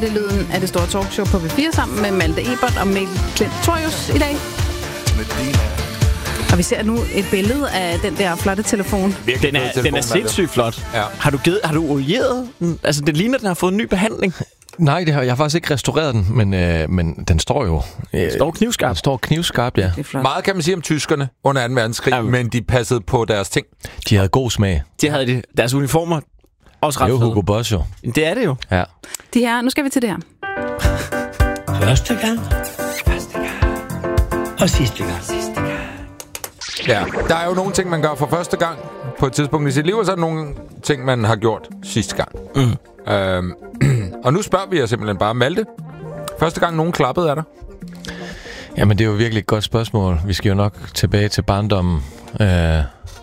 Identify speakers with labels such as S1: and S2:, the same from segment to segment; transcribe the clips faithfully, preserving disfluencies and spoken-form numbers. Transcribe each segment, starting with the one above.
S1: det lyden af det store talkshow på B fire sammen med Malte Ebert og Mikkel Klentorius i dag. Og vi ser nu et billede af den der flotte telefon.
S2: Den er, den er sindssygt flot. Ja. Har du givet, har du olieret den? Altså, det ligner, den har fået en ny behandling.
S3: Nej, det har, jeg har faktisk ikke restaureret den, men, øh, men den står jo... Øh,
S2: den står knivskarp.
S3: Den står knivskarp, ja.
S4: Meget kan man sige om tyskerne under anden verdenskrig, ja, men de passede på deres ting.
S3: De havde god smag.
S2: De havde de, deres uniformer også ret.
S3: Det er jo Hugo Boss, jo.
S2: Det er det jo.
S3: Ja.
S1: De her, nu skal vi til det her.
S5: Første gang. Første gang. Og sidste gang. Sidste gang.
S4: Ja, der er jo nogle ting, man gør for første gang på et tidspunkt i sit liv, og så er der nogle ting, man har gjort sidste gang. Mm. Øhm, og nu spørger vi jer simpelthen bare, Malte, første gang nogen klappede af dig?
S3: Jamen, det er jo virkelig et godt spørgsmål. Vi skal jo nok tilbage til barndommen. Øh,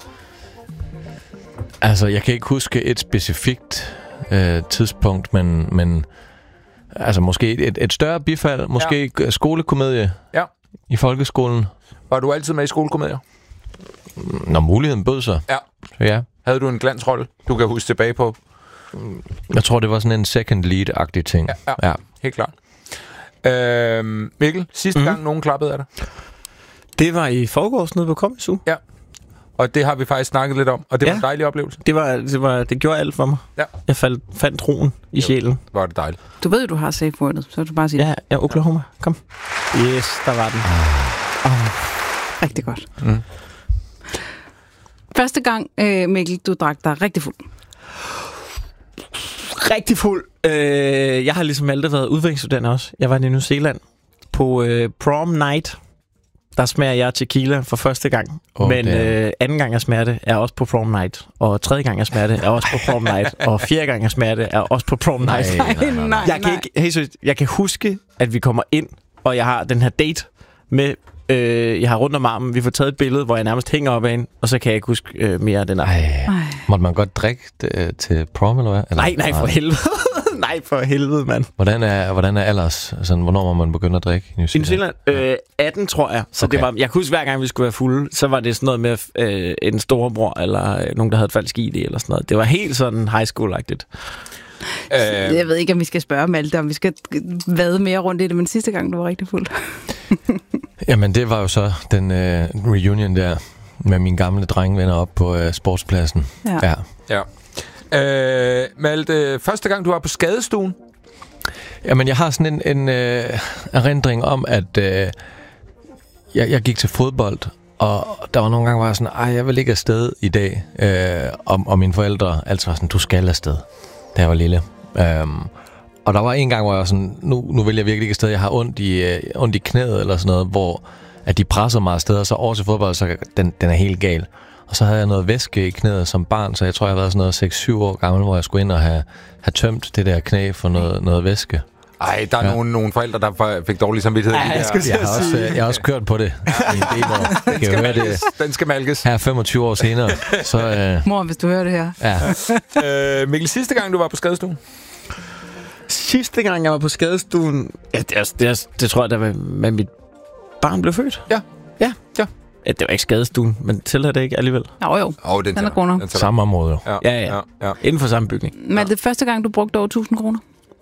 S3: altså, jeg kan ikke huske et specifikt øh, tidspunkt, men, men altså måske et, et større bifald, måske ja. skolekomedie
S4: ja.
S3: i folkeskolen.
S4: Var du altid med i skolekomedier?
S3: Når muligheden bød sig.
S4: Ja.
S3: ja.
S4: Havde du en glansrolle, du kan huske tilbage på?
S3: Jeg tror, det var sådan en second lead-agtig ting.
S4: Ja, ja. ja. Helt klart. Øhm, Mikkel, sidste mm. gang nogen klappede af dig?
S2: Det var i forgårs nede på Comedy Zoo.
S4: Ja. Og det har vi faktisk snakket lidt om, og det
S2: ja.
S4: var en dejlig oplevelse.
S2: Det, var, det, var, det gjorde alt for mig.
S4: Ja.
S2: Jeg faldt, fandt roen i jo, sjælen.
S4: Var det dejligt.
S1: Du ved jo, du har safe wordet, så du bare sige
S2: ja, ja, Oklahoma. Kom. Yes, der var den.
S1: Oh. Rigtig godt. Mm. Første gang, øh, Mikkel, du drak dig rigtig fuld.
S2: Rigtig fuld. Øh, jeg har ligesom altid været udvekslingsstudent også. Jeg var i New Zealand på øh, prom night. Der smager jeg tequila for første gang. Okay. Men øh, anden gang jeg smager det er også på prom night. Og tredje gang jeg smager det er også på prom night. Og fjerde gang jeg smager det er også på prom night.
S1: Nej, nej, nej, nej.
S2: Jeg kan ikke, hey, seriøst, jeg kan huske, at vi kommer ind, og jeg har den her date med... Øh, jeg har rundt om armen. Vi får taget et billede, hvor jeg nærmest hænger op af en, og så kan jeg ikke huske øh, mere af den aften.
S3: Måtte man godt drikke det, til prom, eller hvad? Eller?
S2: Nej, nej, for helvede. nej, for helvede, mand.
S3: Hvordan er, hvordan er alders? Altså, hvornår må man begynde at drikke i New Zealand?
S2: I New Zealand? Øh, atten, tror jeg. Så okay. det var, jeg kunne huske, hver gang vi skulle være fulde, så var det sådan noget med øh, en storebror, eller øh, nogen, der havde et falsk I D, eller sådan noget. Det var helt sådan high school-agtigt.
S1: Øh, jeg ved ikke, om vi skal spørge Malte, om vi skal vade mere rundt i det, men sidste gang, du var rigtig fuld.
S3: Jamen, det var jo så den øh, reunion der med mine gamle drengvenner op på øh, sportspladsen.
S1: Ja.
S3: ja.
S4: ja. Øh, Malte, første gang, du var på skadestuen?
S3: Jamen, jeg har sådan en, en øh, erindring om, at øh, jeg, jeg gik til fodbold, og der var nogle gange, hvor jeg sådan, ej, jeg vil ikke afsted i dag. Øh, og, og mine forældre altså var sådan, du skal afsted, da jeg var lille. Øhm, og der var en gang, hvor jeg var sådan, nu, nu vil jeg virkelig ikke afsted, jeg har ondt i, øh, ondt i knæet eller sådan noget, hvor at de pressede mig afsted, og så over til fodbold, så den, den er helt gal. Og så havde jeg noget væske i knæet som barn, så jeg tror, jeg har været sådan noget seks syv år gammel, hvor jeg skulle ind og have, have tømt det der knæ for noget, noget væske.
S4: Ej, der er ja. nogle, nogle forældre, der fik dårlig samvittighed.
S2: Ej, jeg,
S3: jeg, har også, jeg har også kørt på det i en del år.
S4: Den skal, høre det. Den skal malkes.
S3: Her femogtyve år senere. Så, øh,
S1: Mor, hvis du hører det her.
S4: Ja. øh, Mikkel, sidste gang, du var på skadestuen?
S2: Sidste gang, jeg var på skadestuen... Ja, det, er, det, er, det tror jeg, der var med mit barn blev født.
S4: Ja.
S2: Ja. Ja. Ja, det var ikke skadestuen, men tæller det ikke alligevel?
S1: Jo, jo.
S4: Oh, den
S1: den er kroner.
S3: Samme område.
S4: Ja,
S2: ja, ja. ja. Inden for samme bygning.
S1: Men er det første gang, du brugte over tusind kroner?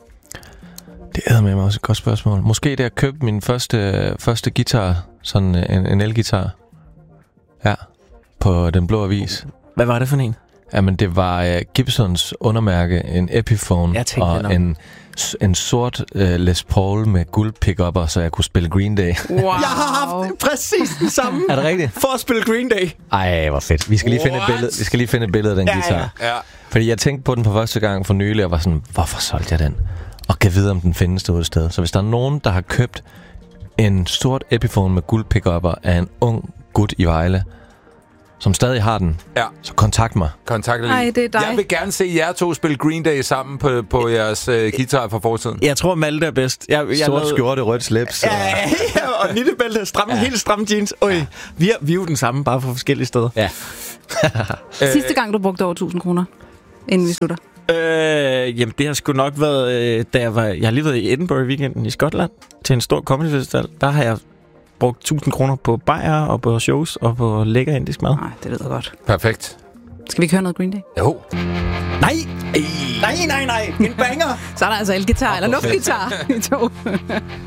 S3: Det er med mig også et godt spørgsmål. Måske da jeg købte min første, første guitar, sådan en, en elgitar. Ja, på Den Blå Avis.
S2: Hvad var det for en?
S3: Jamen, det var uh, Gibsons undermærke, en Epiphone og en, en sort uh, Les Paul med guld pick-upper, så jeg kunne spille Green Day.
S2: Wow. Jeg har haft præcis den samme.
S3: Er det rigtigt?
S2: For at spille Green Day.
S3: Ej, hvor fedt. Vi skal lige finde et billede. Vi skal lige finde et billede af den
S2: ja,
S3: guitar.
S4: Ja.
S3: Fordi jeg tænkte på den for første gang for nylig, og var sådan, hvorfor solgte jeg den? Og kan vide, om den findes derude et sted. Så hvis der er nogen, der har købt en sort Epiphone med guld pick-upper af en ung gut i Vejle, som stadig har den,
S4: ja.
S3: så kontakt mig.
S4: Kontakt
S1: Ej, det er dig.
S4: Jeg vil gerne se jer to spille Green Day sammen på, på jeres uh, guitar fra fortiden.
S2: Jeg tror, Malte er bedst. Jeg, jeg
S3: Sort
S2: lavede...
S3: skjorte, rødt slips.
S2: Ja, ja, ja, og nittebælte, stramme, ja. helt stramme jeans. Øj, ja. vi, er, vi er jo den samme, bare fra forskellige steder.
S3: Ja.
S1: Sidste gang, du brugte over tusind kroner, inden vi slutter?
S2: Øh, jamen, det har sgu nok været, øh, da jeg var... Jeg har lige været i Edinburgh i weekenden i Skotland til en stor comedy festival. Der har jeg brugt tusind kroner på bajer og på shows og på lækker indisk mad.
S1: Nej, det lyder godt.
S4: Perfekt.
S1: Skal vi ikke høre noget Green Day?
S4: Jo.
S2: Nej! Ej. Nej, nej, nej. En banger.
S1: Så er der altså elgitar eller luftgitar i to.